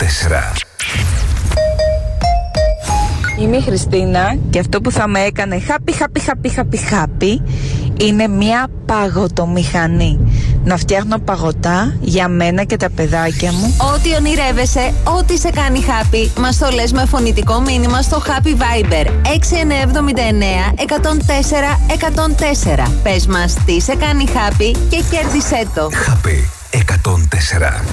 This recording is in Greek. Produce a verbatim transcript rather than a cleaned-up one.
τέσσερα. Είμαι η Χριστίνα και αυτό που θα με έκανε happy, happy, happy, happy, happy είναι μια παγωτομηχανή. Να φτιάχνω παγωτά για μένα και τα παιδάκια μου. Ό,τι ονειρεύεσαι, ό,τι σε κάνει happy, μας το λες με φωνητικό μήνυμα στο Happy Viber έξι εννιά εβδομήντα εννέα εκατόν τέσσερα εκατόν τέσσερα. Πες μας τι σε κάνει happy και κέρδισέ το. Happy εκατόν τέσσερα.